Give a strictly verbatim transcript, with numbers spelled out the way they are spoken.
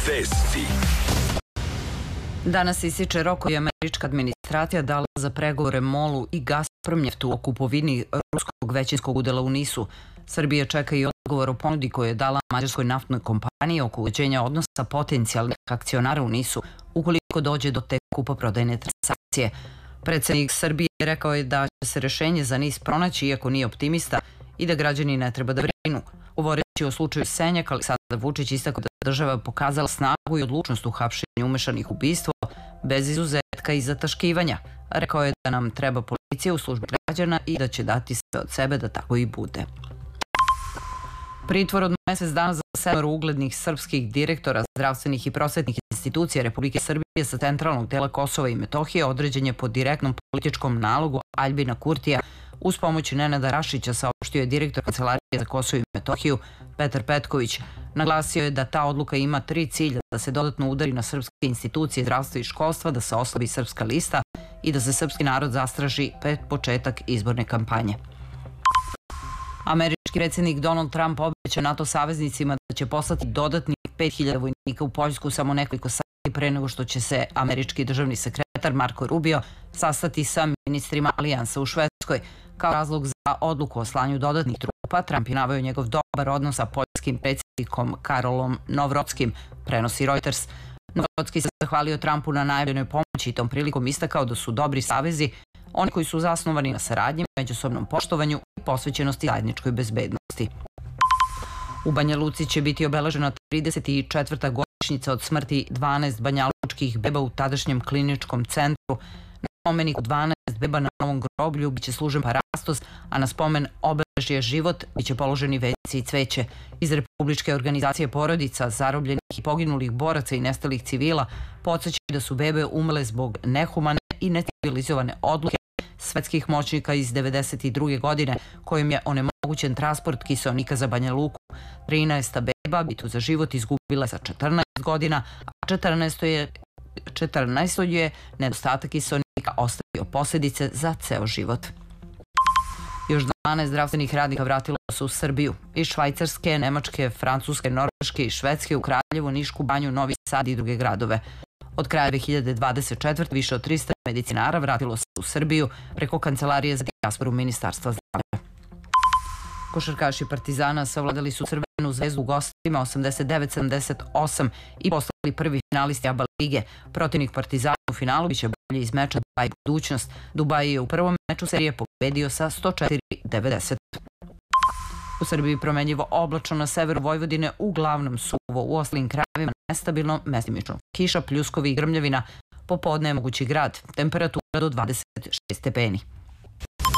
Vesti. Danas ističe rok koji je američka administracija dala za pregovore MOL-u i Gazprom neftu o kupovini ruskog većinskog udela u NIS-u. Srbija čeka i odgovor o ponudi koju je dala mađarskoj naftnoj kompaniji oko uređenja odnosa potencijalnih akcionara u NIS-u ukoliko dođe do te kupoprodajne transakcije. Predsednik Srbije rekao je da će se rešenje za NIS pronaći iako nije optimista i da građani ne treba da brinu. Govoreći o slučaju Senjak, Aleksandar Vučić istakao da država pokazala snagu i odlučnost u hapšenju umešanih u ubistvo bez izuzetka i zataškivanja. Rekao je da nam treba policija u službi građana i da će dati sve od sebe da tako i bude. Pritvor od mesec dana za sedmoro uglednih srpskih direktora zdravstvenih i prosvetnih institucija Republike Srbije sa centralnog dela Kosova i Metohije određen je po direktnom političkom nalogu Aljbina Kurtija uz pomoć Nenada Rašića, saopštio je direktor Kancelarije za Kosovo i Metohiju Petar Petković. Naglasio je da ta odluka ima tri cilja: da se dodatno udari na srpske institucije zdravstva i školstva, da se oslabi srpska lista i da se srpski narod zastraži pred početak izborne kampanje. Američki predsjednik Donald Trump obećao NATO saveznicima da će poslati dodatnih pet hiljada vojnika u Poljsku samo nekoliko sati pre nego što će se američki državni sekretar Marko Rubio sastati sa ministrima alijansa u Švedskoj. Kao razlog za odluku o slanju dodatnih trupa, Trump je naveo njegov dobar odnos sa poljskim predsjednikom Karolom Novrotskim, prenosi Reuters. Novrotski se zahvalio Trumpu na najavljenoj pomoći i tom prilikom istakao da su dobri savezi oni koji su zasnovani na saradnji, međusobnom poštovanju i posvećenosti zajedničkoj bezbednosti. U Banja Luci će biti obeležena trideset četvrta godišnjica od smrti dvanaest banjalučkih beba u tadašnjem kliničkom centru. Na spomeniku dvanaest beba na novom groblju biće služen parastos, a na spomen obeležje život biće položeni venci i cveće. Iz Republičke organizacije porodica zarobljenih i poginulih boraca i nestalih civila podsećaju da su bebe umrle zbog nehumane i necivilizovane odluke svetskih moćnika iz devedeset druge godine kojim je onemogućen transport kiseonika za Banja Luku. trinaesta beba bitku za život izgubila za četrnaest godina, a četrnaesto je nedostatak kiseonika ostavio posljedice za ceo život. Još dvanaest zdravstvenih radnika vratilo se u Srbiju. Iz Švajcarske, Nemačke, Francuske, Norveške i Švedske u Kraljevo, Nišku banju, Novi Sad i druge gradove. Od kraja dve hiljade dvadeset četvrte. više od trista medicinara vratilo se u Srbiju preko Kancelarije za dijasporu Ministarstva zdravlja. Košarkaši Partizana savladali su Crvenu zvezdu u gostima osamdeset devet sedamdeset osam i postali prvi finalisti A B A lige. Protivnik Partizana u finalu biće bolji iz meča Dubaj budućnost. Dubaj je u prvom meču serije pobedio sa sto četiri devedeset. U Srbiji promenljivo oblačno, na severu Vojvodine uglavnom suvo, u ostalim krajevima nestabilno, mestimično kiša, pljuskovi i grmljavina. Popodne je mogući grad, temperatura do dvadeset šest stepeni.